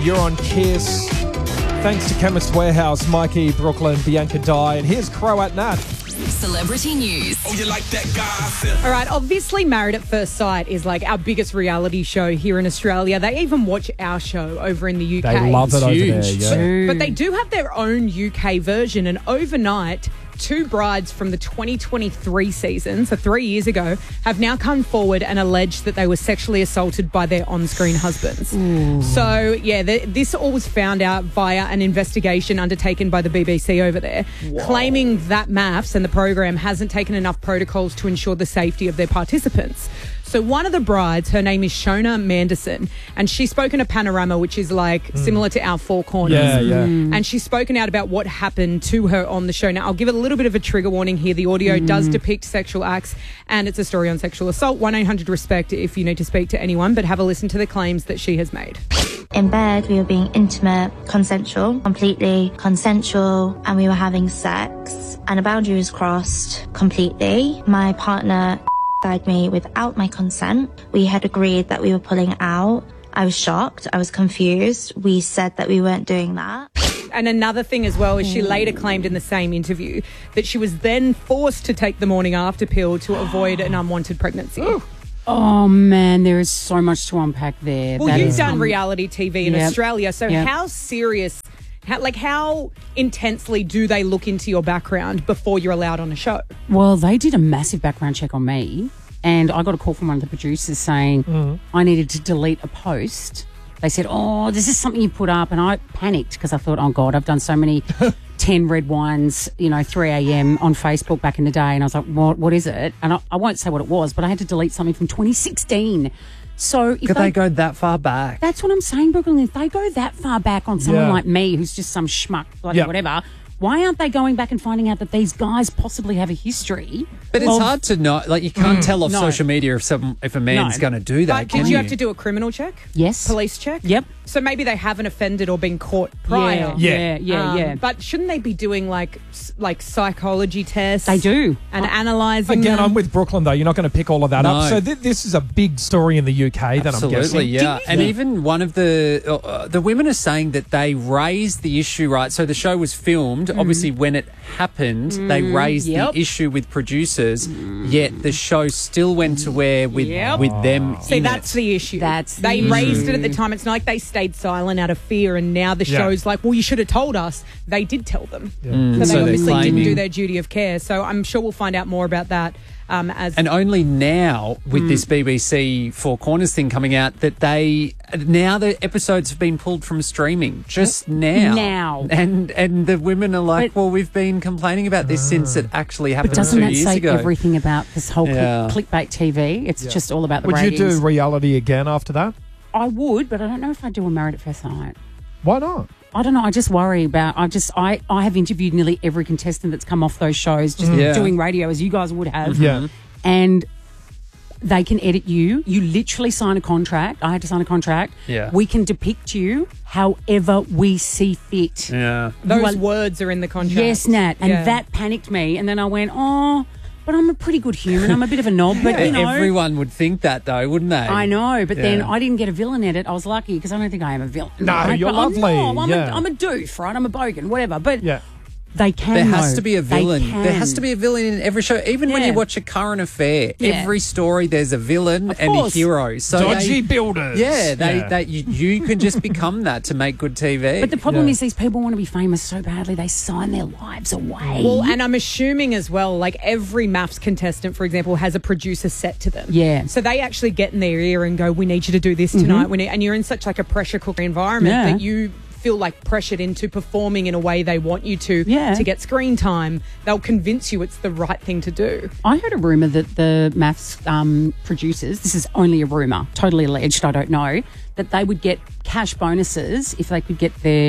You're on Kiss. Thanks to Chemist Warehouse, Mikey, Brooklyn, Bianca Dye, and here's Crow at Nat. Celebrity news. Oh, you like that gossip? All right, obviously Married at First Sight is like our biggest reality show here in Australia. They even watch our show over in the UK. They love it over huge. there, yeah. But they do have their own UK version, and overnight, 2 brides from the 2023 season, so 3 years ago, have now come forward and alleged that they were sexually assaulted by their on-screen husbands. Ooh. So, yeah, this all was found out via an investigation undertaken by the BBC over there, claiming that MAFS and the program hasn't taken enough protocols to ensure the safety of their participants. So one of the brides, her name is Shona Manderson, and she's spoken to Panorama, which is like similar to our Four Corners. Yeah. And she's spoken out about what happened to her on the show. Now, I'll give it a little bit of a trigger warning here. The audio does depict sexual acts, and it's a story on sexual assault. 1-800-RESPECT if you need to speak to anyone, but have a listen to the claims that she has made. In bed, we were being intimate, consensual, completely consensual, and we were having sex, and a boundary was crossed completely. My partner died me without my consent. We had agreed that we were pulling out. I was shocked. I was confused. We said that we weren't doing that. And another thing as well is she later claimed in the same interview that she was then forced to take the morning after pill to avoid an unwanted pregnancy. Oh, man, there is so much to unpack there. Well, you've done reality TV in Australia, so Yep. how serious, how intensely do they look into your background before you're allowed on a show? Well, they did a massive background check on me, and I got a call from one of the producers saying I needed to delete a post. They said, oh, this is something you put up, and I panicked because I thought, oh, God, I've done so many 10 red wines, 3 a.m. on Facebook back in the day, and I was like, what is it? And I won't say what it was, but I had to delete something from 2016. So if Could they go that far back? That's what I'm saying, Brooklyn. If they go that far back on someone like me, who's just some schmuck, bloody whatever, why aren't they going back and finding out that these guys possibly have a history? But it's hard to know. Like, you can't tell off social media if a man's going to do that. But did you have to do a criminal check? Yes. Police check? Yep. So maybe they haven't offended or been caught prior. Yeah. But shouldn't they be doing like psychology tests? They do. And analysing Again, them? I'm with Brooklyn, though. You're not going to pick all of that No. up. So this is a big story in the UK that I'm guessing. Absolutely, yeah. And even one of the women are saying that they raised the issue, right? So the show was filmed. Obviously, when it happened, they raised the issue with producers, yet the show still went to where with them See, in that's it. the issue. They raised it at the time. It's not like they stayed silent out of fear, and now the show's like, well, you should have told us. They did tell them. So they So they're obviously didn't claiming- do their duty of care. So I'm sure we'll find out more about that And only now, with this BBC Four Corners thing coming out, that now the episodes have been pulled from streaming just now. And the women are like, well, we've been complaining about this since it actually happened But doesn't 2 that years say ago. everything about this whole clickbait TV? It's just all about the Would ratings. you do reality again after that? I would, but I don't know if I'd do a Married at First Sight. Why not? I don't know. I just worry about. I have interviewed nearly every contestant that's come off those shows, just doing radio as you guys would have. Yeah. And they can edit you. You literally sign a contract. I had to sign a contract. Yeah. We can depict you however we see fit. Yeah. those words are in the contract. Yes, Nat. And that panicked me. And then I went, oh, but I'm a pretty good human. I'm a bit of a knob, but Everyone would think that, though, wouldn't they? I know, but then I didn't get a villain edit. I was lucky because I don't think I am a villain. No, right? you're But lovely. I'm Yeah. a doof, right? I'm a bogan, whatever. But they can. There has though. to be a They villain. can. There has to be a villain in every show. Even when Yeah. you watch a current affair, Yeah. every story there's a villain and a course. hero. So Dodgy builders. Yeah, you can just become that to make good TV. But the problem is these people want to be famous so badly, they sign their lives away. Well, and I'm assuming as well, like every MAFS contestant, for example, has a producer set to them. Yeah. So they actually get in their ear and go, we need you to do this tonight. And you're in such like a pressure cooker environment Yeah. that you feel like pressured into performing in a way they want you to get screen time. They'll convince you it's the right thing to do. I heard a rumour that the MAFS producers, this is only a rumour, totally alleged, I don't know, that they would get cash bonuses if they could get their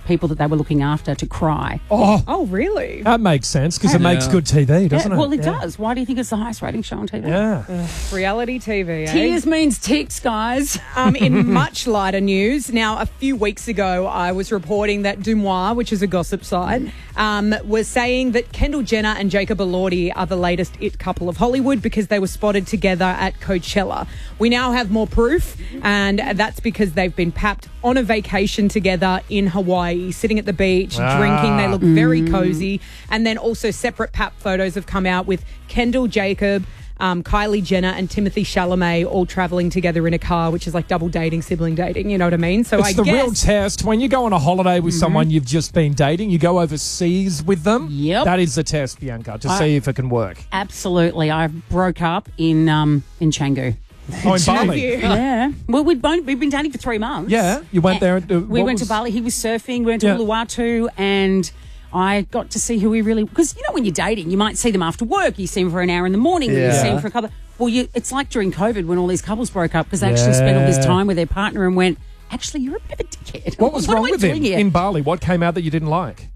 people that they were looking after to cry. Oh, really? That makes sense because it makes good TV, doesn't it? Well, it does. Why do you think it's the highest rating show on TV? Yeah. Reality TV, eh? Tears means ticks, guys. In much lighter news, now a few weeks ago, I was reporting that Dumois, which is a gossip site, was saying that Kendall Jenner and Jacob Elordi are the latest it couple of Hollywood because they were spotted together at Coachella. We now have more proof, and that's because they've been papped on a vacation together in Hawaii, sitting at the beach, drinking. They look very cozy. And then also separate pap photos have come out with Kendall, Jacob, Kylie Jenner and Timothy Chalamet all travelling together in a car, which is like double dating, sibling dating, you know what I mean? So it's the real test. When you go on a holiday with someone you've just been dating, you go overseas with them. Yep. That is the test, Bianca, to see if it can work. Absolutely. I broke up in Canggu. Oh, in Bali? Yeah. Well, we've been dating for 3 months. Yeah. You went there. We went to Bali. He was surfing. We went to Uluwatu, and I got to see who we really... Because, you know, when you're dating, you might see them after work. You see them for an hour in the morning. You see them for a couple... Well, it's like during COVID when all these couples broke up because they actually spent all this time with their partner and went, actually, you're a bit of a dickhead. What was wrong with him in Bali? What came out that you didn't like?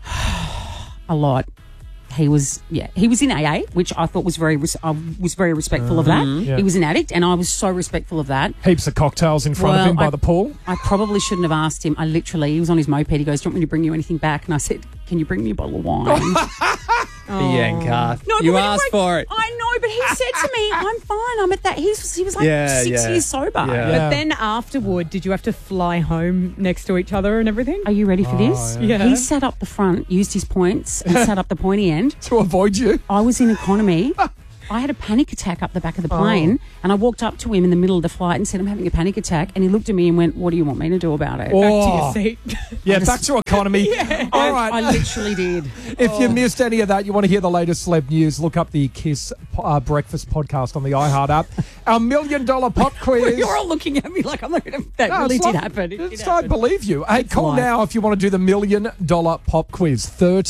A lot. He was in AA, which I thought was very respectful of that. Yeah. He was an addict, and I was so respectful of that. Heaps of cocktails in front of him by the pool. I probably shouldn't have asked him. He was on his moped. He goes, "Do you want me to bring you anything back?" And I said, "Can you bring me a bottle of wine?" Bianca, No, you asked for it. I know, but he said to me, "I'm fine. I'm at that." He was like 6 years sober. Yeah. But then afterward, did you have to fly home next to each other and everything? Are you ready for this? Yeah. He sat up the front, used his points, and sat up the pointy end. To avoid you. I was in economy. I had a panic attack up the back of the plane, and I walked up to him in the middle of the flight and said, "I'm having a panic attack." And he looked at me and went, "What do you want me to do about it?" Back to your seat. Yeah, back to economy. All right. I literally did. If you missed any of that, you want to hear the latest celeb news, look up the Kiss Breakfast podcast on the iHeart app. Our $1 Million Pop Quiz. You're all looking at me like I'm not going to... That really did happen. It did I happen. believe you. Hey, call life. now if you want to do the $1 Million Pop Quiz.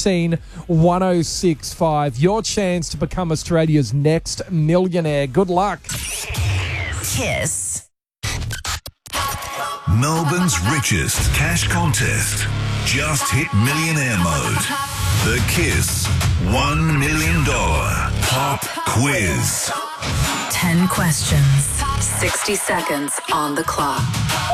131065. Your chance to become Australia's next millionaire. Good luck. Kiss. Melbourne's richest cash contest. Just hit millionaire mode. The Kiss $1 Million Pop Quiz. 10 questions. 60 seconds on the clock.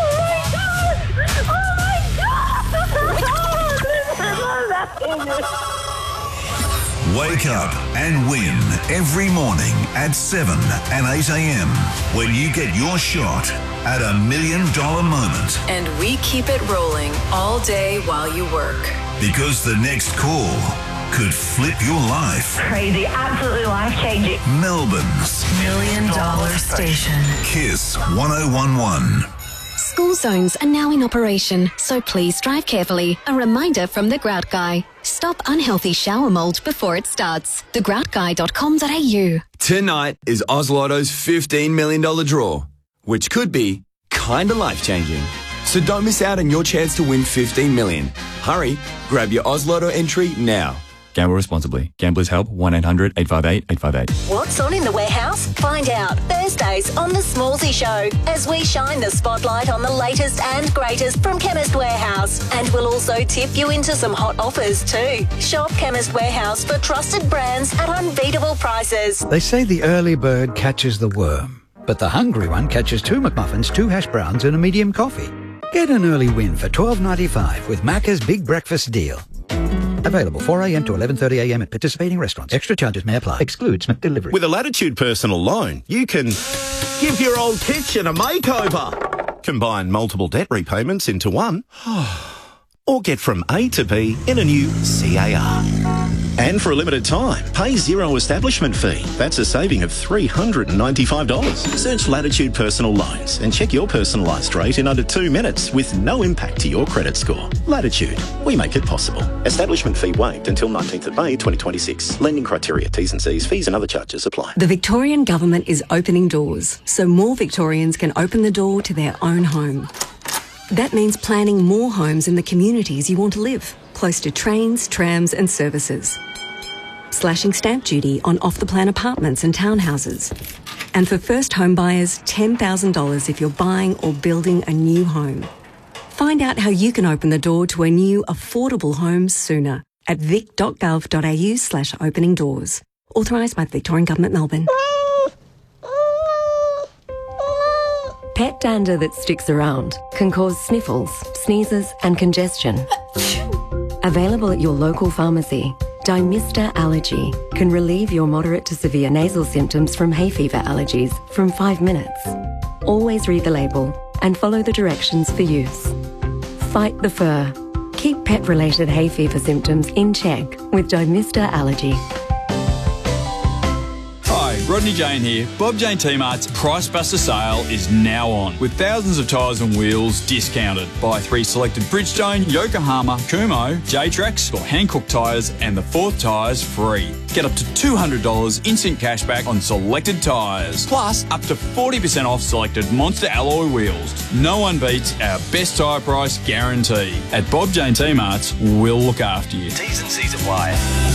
Wake up and win every morning at 7 and 8 a.m. when you get your shot at $1 million moment. And we keep it rolling all day while you work. Because the next call could flip your life. Crazy, absolutely life-changing. Melbourne's $1 Million station. Kiss 1011. School zones are now in operation, so please drive carefully. A reminder from The Grout Guy. Stop unhealthy shower mould before it starts. thegroutguy.com.au. Tonight is Oz Lotto's $15 million draw, which could be kinda life-changing. So don't miss out on your chance to win $15 million. Hurry, grab your Oz Lotto entry now. Gamble responsibly. Gamblers Help 1-800-858-858. What's on in the warehouse? Find out Thursdays on The Smallsy Show as we shine the spotlight on the latest and greatest from Chemist Warehouse. And we'll also tip you into some hot offers too. Shop Chemist Warehouse for trusted brands at unbeatable prices. They say the early bird catches the worm, but the hungry one catches 2 McMuffins, 2 hash browns and a medium coffee. Get an early win for $12.95 with Macca's Big Breakfast Deal. Available 4 a.m. to 11:30 a.m. at participating restaurants. Extra charges may apply. Excludes McDelivery. With a Latitude personal loan, you can give your old kitchen a makeover, combine multiple debt repayments into one, or get from A to B in a new CAR. And for a limited time, pay zero establishment fee. That's a saving of $395. Search Latitude Personal Loans and check your personalised rate in under 2 minutes with no impact to your credit score. Latitude, we make it possible. Establishment fee waived until 19th of May 2026. Lending criteria, T's and C's, fees and other charges apply. The Victorian Government is opening doors so more Victorians can open the door to their own home. That means planning more homes in the communities you want to live, close to trains, trams and services. Slashing stamp duty on off-the-plan apartments and townhouses. And for first home buyers, $10,000 if you're buying or building a new home. Find out how you can open the door to a new, affordable home sooner at vic.gov.au/opening doors. Authorised by the Victorian Government, Melbourne. Pet dander that sticks around can cause sniffles, sneezes and congestion. Available at your local pharmacy, Dymista Allergy can relieve your moderate to severe nasal symptoms from hay fever allergies from 5 minutes. Always read the label and follow the directions for use. Fight the fur. Keep pet-related hay fever symptoms in check with Dymista Allergy. Hi, Rodney Jane here. Bob Jane T-Mart's Price Buster sale is now on, with thousands of tyres and wheels discounted. Buy 3 selected Bridgestone, Yokohama, Kumho, J-Trax or Hankook tyres and the 4th tyres free. Get up to $200 instant cashback on selected tyres, plus up to 40% off selected Monster alloy wheels. No one beats our best tyre price guarantee. At Bob Jane T-Mart's, we'll look after you. T's and C's apply.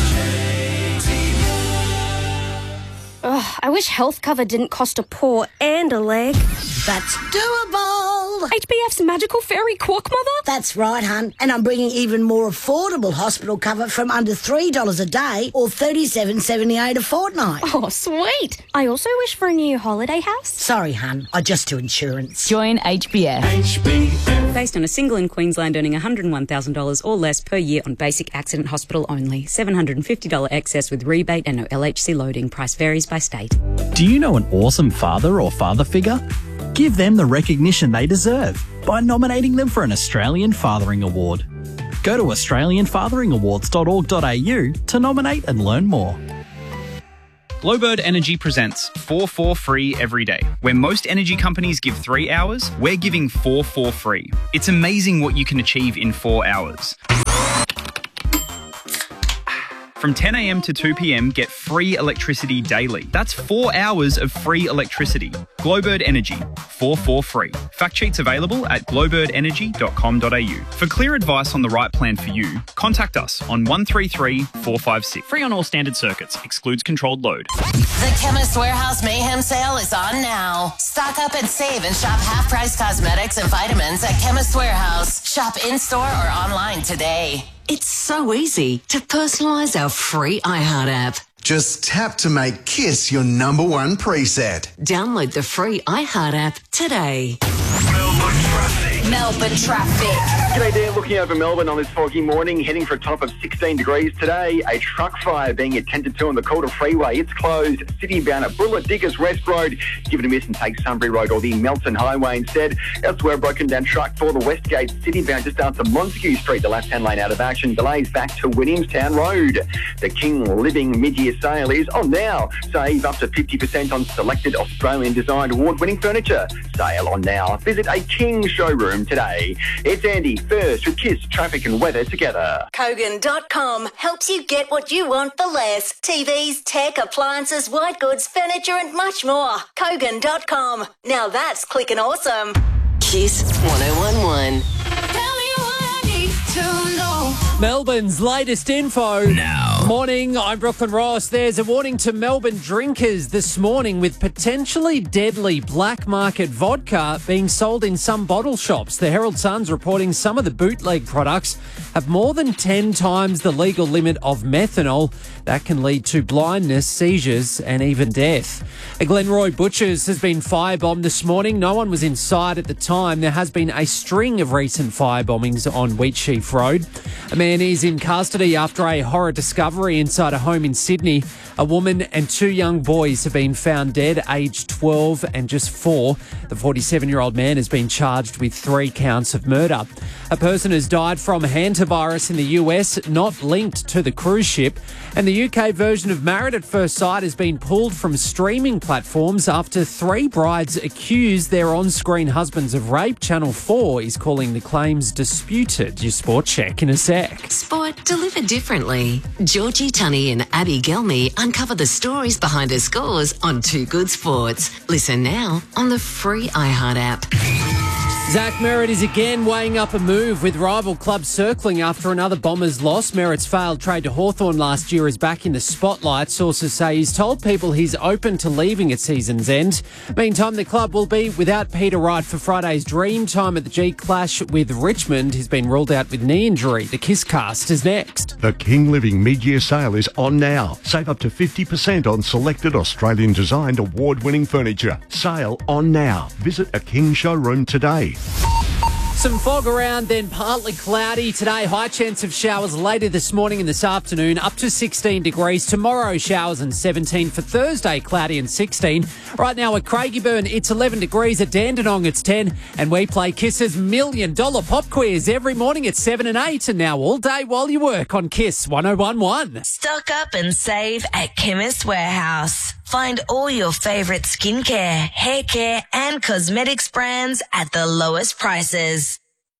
Ugh, I wish health cover didn't cost a paw and a leg. That's doable. HBF's magical fairy quack mother? That's right, hun. And I'm bringing even more affordable hospital cover from under $3 a day or $37.78 a fortnight. Oh, sweet. I also wish for a new holiday house. Sorry, hun. I just do insurance. Join HBF. HBF. Based on a single in Queensland earning $101,000 or less per year on basic accident hospital only. $750 excess with rebate and no LHC loading. Price varies by state. Do you know an awesome father or father figure? Give them the recognition they deserve by nominating them for an Australian Fathering Award. Go to australianfatheringawards.org.au to nominate and learn more. Glowbird Energy presents 4 for free every day. Where most energy companies give 3 hours, we're giving 4 for free. It's amazing what you can achieve in 4 hours. From 10 a.m. to 2 p.m, get free electricity daily. That's 4 hours of free electricity. Glowbird Energy, 4 for free. Fact sheets available at glowbirdenergy.com.au. For clear advice on the right plan for you, contact us on 133 456. Free on all standard circuits. Excludes controlled load. The Chemist Warehouse Mayhem Sale is on now. Stock up and save and shop half-price cosmetics and vitamins at Chemist Warehouse. Shop in-store or online today. It's so easy to personalise our free iHeart app. Just tap to make KISS your #1 preset. Download the free iHeart app today. Melbourne traffic. G'day there, looking over Melbourne on this foggy morning, heading for a top of 16 degrees today. A truck fire being attended to on the Calder Freeway. It's closed city-bound at Bullet Diggers West Road. Give it a miss and take Sunbury Road or the Melton Highway instead. Elsewhere, broken down truck for the Westgate city-bound just after Montague Street, the left-hand lane out of action. Delays back to Williamstown Road. The King Living mid-year sale is on now. Save up to 50% on selected Australian designed award-winning furniture. Sale on now. Visit a King showroom today. It's Andy first with KISS traffic and weather together. Kogan.com helps you get what you want for less. TVs, tech, appliances, white goods, furniture and much more. Kogan.com. Now that's clicking awesome. KISS 1011. Melbourne's latest info. Now. Morning, I'm Brooklyn Ross. There's a warning to Melbourne drinkers this morning with potentially deadly black market vodka being sold in some bottle shops. The Herald Sun's reporting some of the bootleg products have more than 10 times the legal limit of methanol. That can lead to blindness, seizures and even death. A Glenroy Butchers has been firebombed this morning. No one was inside at the time. There has been a string of recent firebombings on Wheatsheaf Road. A man is in custody after a horror discovery inside a home in Sydney. A woman and 2 young boys have been found dead, aged 12 and just 4. The 47-year-old man has been charged with 3 counts of murder. A person has died from hantavirus in the US, not linked to the cruise ship. And the UK version of Married at First Sight has been pulled from streaming platforms after 3 brides accused their on-screen husbands of rape. Channel 4 is calling the claims disputed. Your sport check in a sec. Sport delivered differently. Georgie Tunney and Abby Gelmy uncover the stories behind her scores on Too Good Sports. Listen now on the free iHeart app. Zach Merritt is again weighing up a move with rival clubs circling after another Bombers loss. Merritt's failed trade to Hawthorn last year is back in the spotlight. Sources say he's told people he's open to leaving at season's end. Meantime, the club will be without Peter Wright for Friday's dream time at the G Clash with Richmond. He's been ruled out with knee injury. The Kiss Cast is next. The King Living mid-year sale is on now. Save up to 50% on selected Australian-designed award-winning furniture. Sale on now. Visit a King showroom today. Some fog around, then partly cloudy today. High chance of showers later this morning and this afternoon, up to 16 degrees. Tomorrow, showers and 17. For Thursday, cloudy and 16. Right now at Craigieburn, it's 11 degrees. At Dandenong, it's 10. And we play Kiss's $1 Million Pop Quiz every morning at 7 and 8. And now all day while you work on Kiss 101.1. Stock up and save at Chemist Warehouse. Find all your favourite skincare, hair care and cosmetics brands at the lowest prices.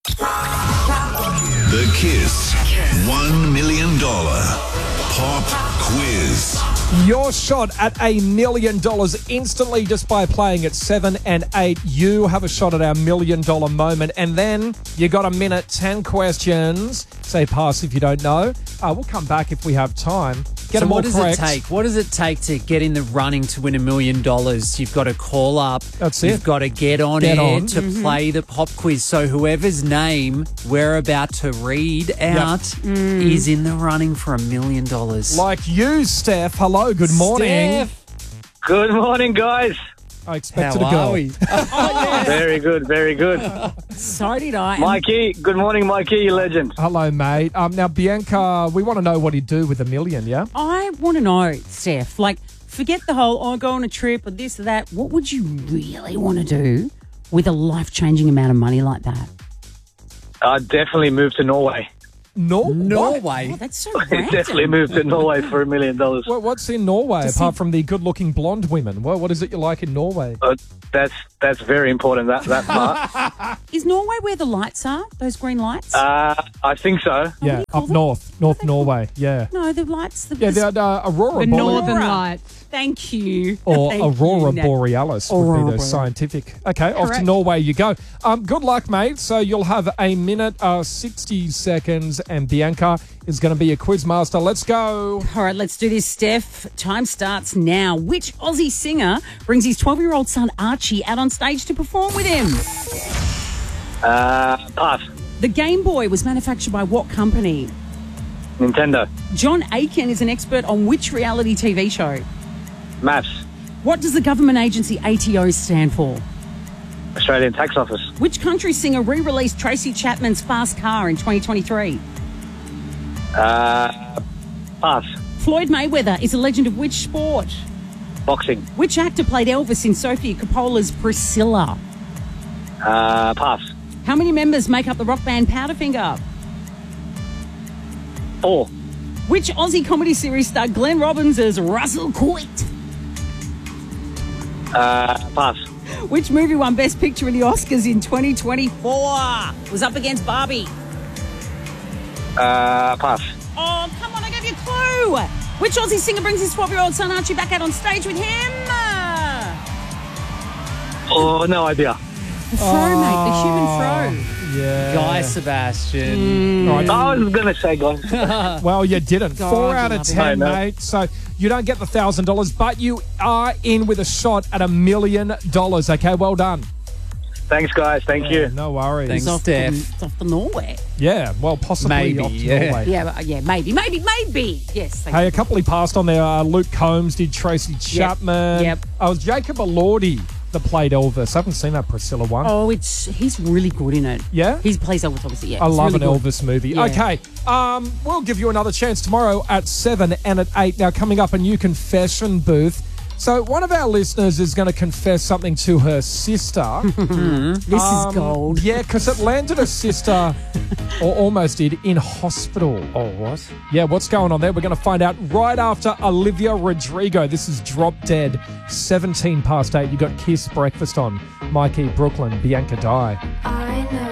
The Kiss $1 Million Pop Quiz. Your shot at $1 million instantly just by playing at 7 and 8. You have a shot at our $1 million moment. And then you got a minute, 10 questions. Say pass if you don't know. We'll come back if we have time. Get them all correct. What does it take? What does it take to get in the running to win $1 million? You've got to call up. That's it. You've got to get on to play the pop quiz. So whoever's name we're about to read out is in the running for $1 million. Like you, Steph. Hello, good morning. Steph. Good morning, guys. I expected a girl. Very good, very good. So did I. Mikey, good morning, Mikey, you legend. Hello, mate. Now, Bianca, we want to know what he'd do with $1 million, yeah? I want to know, Steph, like, forget the whole, go on a trip or this or that. What would you really want to do with a life-changing amount of money like that? I'd definitely move to Norway. Norway? Oh, that's so random. Definitely moved to Norway for $1 million. What's in Norway apart from the good-looking blonde women? What is it you like in Norway? That's very important, that part. Is Norway where the lights are? Those green lights? I think so. Yeah, up north Norway, yeah. No, the lights. The Aurora the Borealis. Northern Lights. Thank you. Or Thank Aurora you. Borealis would be the scientific. Okay, off to Norway you go. Good luck, mate. So you'll have a minute, 60 seconds, and Bianca is going to be a quiz master. Let's go. All right, let's do this, Steph. Time starts now. Which Aussie singer brings his 12-year-old son Archie out on stage to perform with him? Pass. The Game Boy was manufactured by what company? Nintendo. John Aiken is an expert on which reality TV show? Maths. What does the government agency ATO stand for? Australian Tax Office. Which country singer re-released Tracy Chapman's Fast Car in 2023? Pass. Floyd Mayweather is a legend of which sport? Boxing. Which actor played Elvis in Sofia Coppola's Priscilla? Pass. How many members make up the rock band Powderfinger? 4. Which Aussie comedy series starred Glenn Robbins as Russell Coit? Pass. Which movie won Best Picture in the Oscars in 2024? Was up against Barbie. Pass. Oh, come on, I gave you a clue. Which Aussie singer brings his 12-year-old son Archie back out on stage with him? Oh, no idea. The throw, mate. The human throw. Yeah. Guy Sebastian. Right. I was going to say Guy. Well, you didn't. God, 4 out of 10, know. mate. So you don't get the $1,000, but you are in with a shot at $1 million. Okay, well done. Thanks, guys. Thank you. No worries. Thanks, Steph. It's off to Norway. Yeah, well, possibly Maybe, off to yeah. Norway. Yeah, maybe. Yes. Thank Hey, you. a couple he passed on there. Luke Combs did Tracy Chapman. Yep. It was Jacob Elordi that played Elvis. I haven't seen that Priscilla one. Oh, he's really good in it. Yeah? He plays Elvis, obviously, yeah. I It's love really an good. Elvis movie. Yeah. Okay, we'll give you another chance tomorrow at 7 and at 8. Now, coming up, a new confession booth. So one of our listeners is going to confess something to her sister. This is gold. Yeah, because it landed her sister, or almost did, in hospital. Oh, what? Yeah, what's going on there? We're going to find out right after Olivia Rodrigo. This is Drop Dead, 17 past 8. You got Kiss Breakfast on. Mikey, Brooklyn, Bianca Dye. I know